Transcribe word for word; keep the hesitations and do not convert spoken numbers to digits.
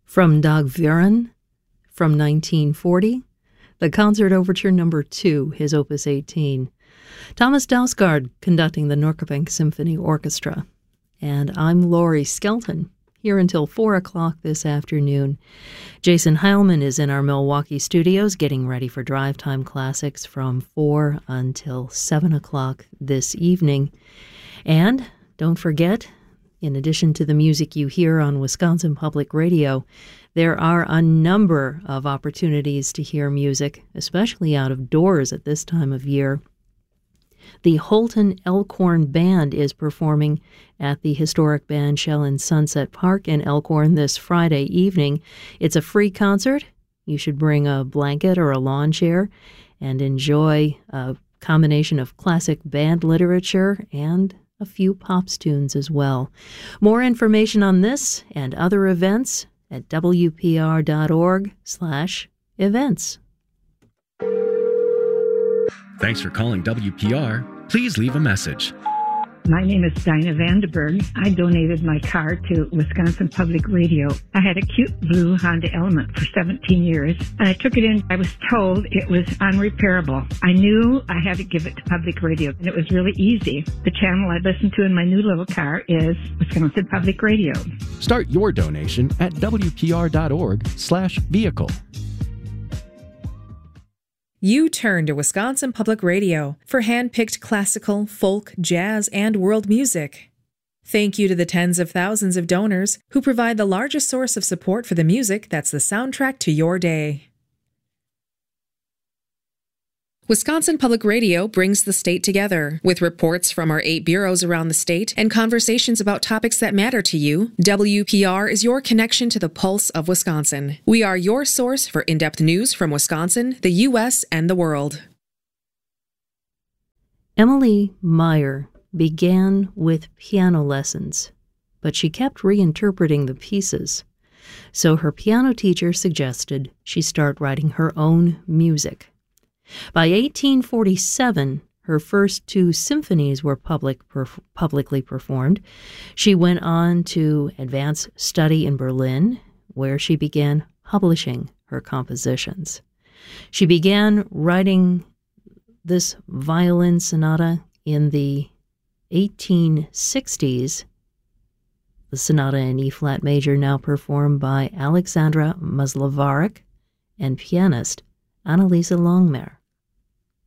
From Dag Viren, from nineteen forty, the Concert Overture Number two, his Opus eighteen. Thomas Dausgaard conducting the Norrköping Symphony Orchestra. And I'm Laurie Skelton, here until four o'clock this afternoon. Jason Heilman is in our Milwaukee studios getting ready for Drive Time Classics from four until seven o'clock this evening. And don't forget, in addition to the music you hear on Wisconsin Public Radio, there are a number of opportunities to hear music, especially out of doors at this time of year. The Holton Elkhorn Band is performing at the historic bandshell in Sunset Park in Elkhorn this Friday evening. It's a free concert. You should bring a blanket or a lawn chair and enjoy a combination of classic band literature and a few Pops tunes as well. More information on this and other events at W P R dot org slash events. Thanks for calling W P R. Please leave a message. My name is Dinah Vandenberg. I donated my car to Wisconsin Public Radio. I had a cute blue Honda Element for seventeen years, and I took it in. I was told it was unrepairable. I knew I had to give it to Public Radio, and it was really easy. The channel I listen to in my new little car is Wisconsin Public Radio. Start your donation at W P R dot org slash vehicle. You turn to Wisconsin Public Radio for hand-picked classical, folk, jazz, and world music. Thank you to the tens of thousands of donors who provide the largest source of support for the music that's the soundtrack to your day. Wisconsin Public Radio brings the state together. With reports from our eight bureaus around the state and conversations about topics that matter to you, W P R is your connection to the pulse of Wisconsin. We are your source for in-depth news from Wisconsin, the U S, and the world. Emily Meyer began with piano lessons, but she kept reinterpreting the pieces. So her piano teacher suggested she start writing her own music. By eighteen forty-seven, her first two symphonies were public perf- publicly performed. She went on to advance study in Berlin, where she began publishing her compositions. She began writing this violin sonata in the eighteen sixties, the sonata in E-flat major now performed by Alexandra Maslovarik and pianist Annalisa Longmare.